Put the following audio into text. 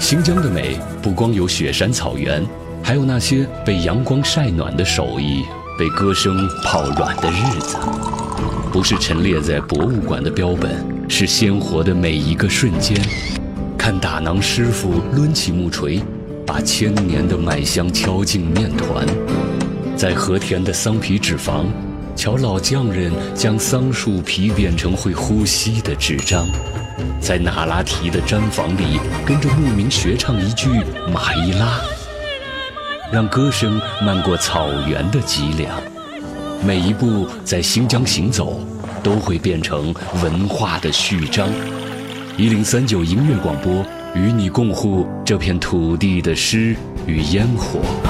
新疆的美不光有雪山草原，还有那些被阳光晒暖的手艺，被歌声泡软的日子。不是陈列在博物馆的标本，是鲜活的每一个瞬间。看打囊师傅抡起木锤，把千年的麦香敲进面团。在和田的桑皮纸坊，瞧老匠人将桑树皮变成会呼吸的纸张。在那拉提的毡房里，跟着牧民学唱一句马伊拉，让歌声漫过草原的脊梁。每一步在新疆行走，都会变成文化的序章。1039音乐广播，与你共护这片土地的诗与烟火。